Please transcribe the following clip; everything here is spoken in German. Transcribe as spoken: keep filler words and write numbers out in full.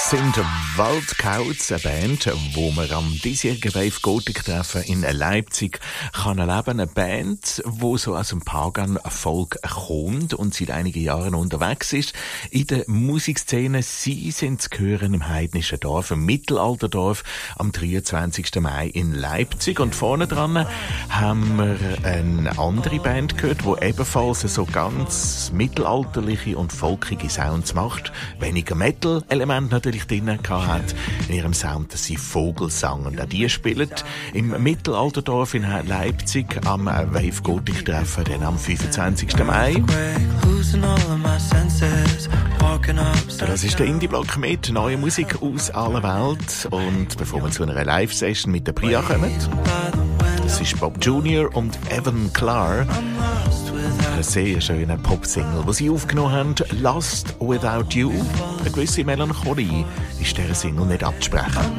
Das sind Waldkauz, eine Band, wo man am diesjährigen Wave Gothic Treffen in Leipzig kann erleben. Eine Band, wo so aus dem Pagan Folk kommt und seit einigen Jahren unterwegs ist. In der Musikszene, sie sind zu hören im heidnischen Dorf, im Mittelalterdorf, am dreiundzwanzigsten Mai in Leipzig. Und vorne dran haben wir eine andere Band gehört, die ebenfalls so ganz mittelalterliche und folkige Sounds macht. Weniger Metal-Element natürlich drin hat in ihrem Sound, dass sie Vogelsang. Und auch die spielen im Mittelalterdorf in Leipzig am Wave Gothic Treffen, dann am fünfundzwanzigsten Mai. Das ist der Indie-Block mit neuer Musik aus aller Welt. Und bevor wir zu einer Live-Session mit der Priya kommen, das ist Bob Junior und Evan Klar. Ein sehr schöner Pop-Single, den sie aufgenommen haben, Lost Without You. Eine gewisse Melancholie ist dieser Single nicht abzusprechen.